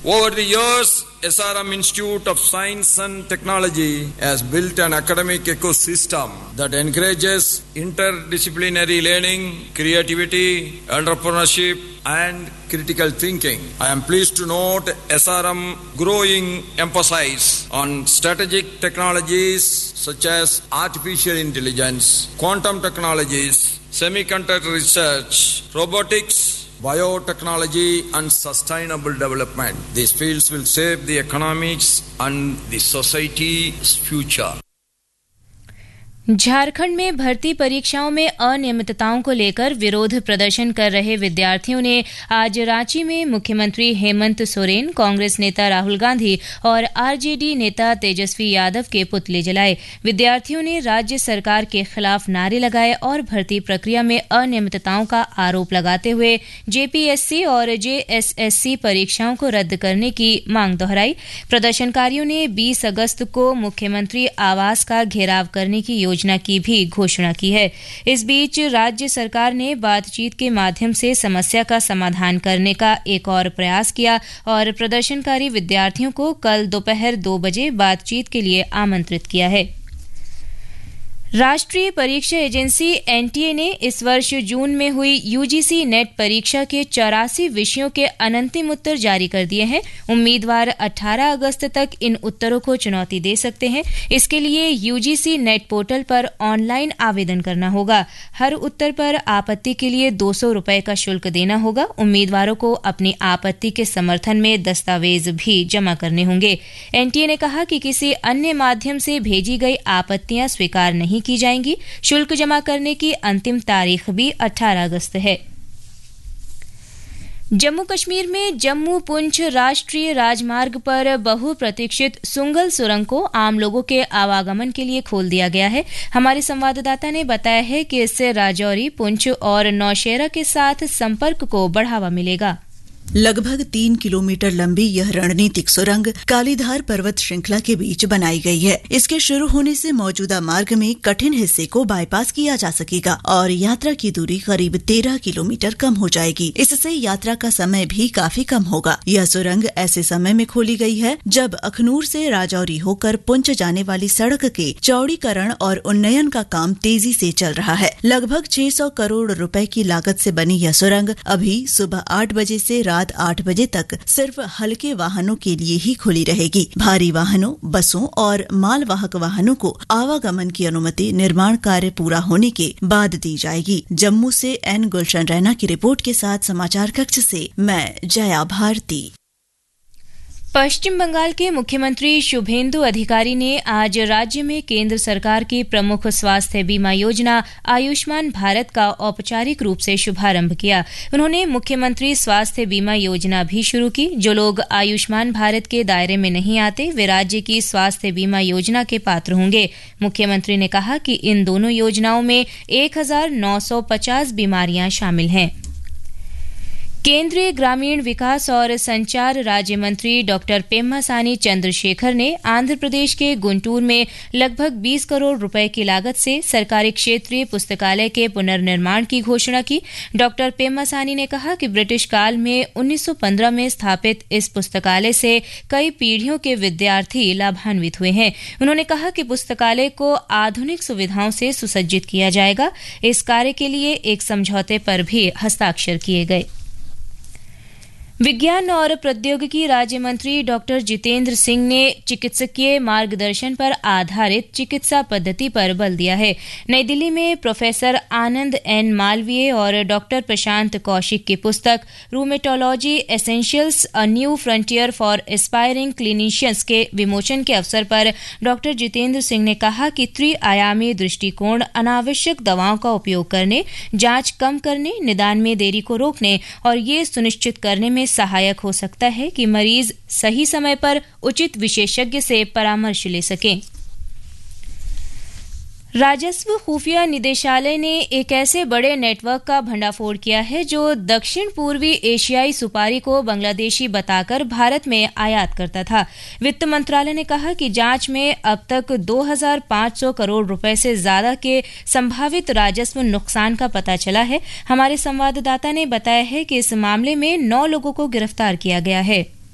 Over the years, SRM Institute of Science and Technology has built an academic ecosystem that encourages interdisciplinary learning, creativity, entrepreneurship, and critical thinking. I am pleased to note SRM growing emphasis on strategic technologies such as artificial intelligence, quantum technologies, semiconductor research, robotics, biotechnology and sustainable development. These fields will shape the economics and the society's future. Jharkhand में भर्ती परीक्षाओं में अनियमितताओं को लेकर विरोध प्रदर्शन कर रहे विद्यार्थियों ने आज रांची में मुख्यमंत्री हेमंत सोरेन, कांग्रेस नेता राहुल गांधी और आरजेडी नेता तेजस्वी यादव के पुतले जलाए। विद्यार्थियों ने राज्य सरकार के खिलाफ नारे लगाए और भर्ती प्रक्रिया में अनियमितताओं का आरोप लगाते हुए जेपीएससी और जेएसएससी परीक्षाओं को रद्द करने की मांग दोहराई। प्रदर्शनकारियों ने 20 अगस्त को मुख्यमंत्री आवास का घेराव करने की योजना की भी घोषणा की है। इस बीच राज्य सरकार ने बातचीत के माध्यम से समस्या का समाधान करने का एक और प्रयास किया और प्रदर्शनकारी विद्यार्थियों को कल दोपहर 2 बजे बातचीत के लिए आमंत्रित किया है। राष्ट्रीय परीक्षा एजेंसी एनटीए ने इस वर्ष जून में हुई यूजीसी नेट परीक्षा के 84 विषयों के अंतिम उत्तर जारी कर दिए हैं। उम्मीदवार 18 अगस्त तक इन उत्तरों को चुनौती दे सकते हैं। इसके लिए यूजीसी नेट पोर्टल पर ऑनलाइन आवेदन करना होगा। हर उत्तर पर आपत्ति के लिए 200 रुपये का शुल्क देना होगा। उम्मीदवारों को अपनी आपत्ति के समर्थन में दस्तावेज भी जमा करने होंगे। एनटीए ने कहा कि किसी अन्य माध्यम से भेजी गई आपत्तियां स्वीकार नहीं की जाएंगी। शुल्क जमा करने की अंतिम तारीख भी 18 अगस्त है। जम्मू कश्मीर में जम्मू पुंछ राष्ट्रीय राजमार्ग पर बहुप्रतीक्षित सुंगल सुरंग को आम लोगों के आवागमन के लिए खोल दिया गया है। हमारे संवाददाता ने बताया है कि इससे राजौरी, पुंछ और नौशेरा के साथ संपर्क को बढ़ावा मिलेगा। लगभग 3 किलोमीटर लंबी यह रणनीतिक सुरंग कालीधार पर्वत श्रृंखला के बीच बनाई गई है। इसके शुरू होने से मौजूदा मार्ग में कठिन हिस्से को बाईपास किया जा सकेगा और यात्रा की दूरी करीब 13 किलोमीटर कम हो जाएगी। इससे यात्रा का समय भी काफी कम होगा। यह सुरंग ऐसे समय में खोली गई है जब अखनूर से राजौरी होकर पुंछ जाने वाली सड़क के चौड़ीकरण और उन्नयन का काम तेजी से चल रहा है। लगभग 600 करोड़ रुपए की लागत से बनी यह सुरंग अभी सुबह 8 बजे से रात 8 बजे तक सिर्फ हल्के वाहनों के लिए ही खुली रहेगी। भारी वाहनों, बसों और मालवाहक वाहनों को आवागमन की अनुमति निर्माण कार्य पूरा होने के बाद दी जाएगी। जम्मू से एन गुलशन रैना की रिपोर्ट के साथ समाचार कक्ष से मैं जया भारती। पश्चिम बंगाल के मुख्यमंत्री शुभेंदु अधिकारी ने आज राज्य में केंद्र सरकार की प्रमुख स्वास्थ्य बीमा योजना आयुष्मान भारत का औपचारिक रूप से शुभारंभ किया। उन्होंने मुख्यमंत्री स्वास्थ्य बीमा योजना भी शुरू की। जो लोग आयुष्मान भारत के दायरे में नहीं आते वे राज्य की स्वास्थ्य बीमा योजना के पात्र होंगे। मुख्यमंत्री ने कहा कि इन दोनों योजनाओं में 1950 बीमारियां शामिल हैं। केंद्रीय ग्रामीण विकास और संचार राज्य मंत्री डॉक्टर पेम्मासानी चंद्रशेखर ने आंध्र प्रदेश के गुंटूर में लगभग 20 करोड़ रुपए की लागत से सरकारी क्षेत्रीय पुस्तकालय के पुनर्निर्माण की घोषणा की। डॉक्टर पेम्मासानी ने कहा कि ब्रिटिश काल में 1915 में स्थापित इस पुस्तकालय से कई पीढ़ियों के विद्यार्थी लाभान्वित हुए हैं। उन्होंने कहा कि पुस्तकालय को आधुनिक सुविधाओं से सुसज्जित किया जाएगा। इस कार्य के लिए एक समझौते पर भी हस्ताक्षर किए गए। विज्ञान और प्रौद्योगिकी राज्य मंत्री डॉक्टर जितेंद्र सिंह ने चिकित्सकीय मार्गदर्शन पर आधारित चिकित्सा पद्धति पर बल दिया है। नई दिल्ली में प्रोफेसर आनंद एन मालवीय और डॉक्टर प्रशांत कौशिक की पुस्तक rheumatology essentials a new frontier for aspiring clinicians के विमोचन के अवसर पर डॉक्टर जितेंद्र सिंह ने कहा कि त्रिआयामी दृष्टिकोण अनावश्यक दवाओं का उपयोग करने, जांच कम करने, निदान में देरी को रोकने और ये सुनिश्चित करने में सहायक हो सकता है कि मरीज सही समय पर उचित विशेषज्ञ से परामर्श ले सकें। राजस्व खुफिया निदेशालय ने एक ऐसे बड़े नेटवर्क का भंडाफोड़ किया है जो दक्षिण पूर्वी एशियाई सुपारी को बांग्लादेशी बताकर भारत में आयात करता था। वित्त मंत्रालय ने कहा कि जांच में अब तक 2500 करोड़ रुपए से ज्यादा के संभावित राजस्व नुकसान का पता चला है। हमारे संवाददाता ने बताया है कि इस मामले में 9 लोगों को गिरफ्तार किया गया है।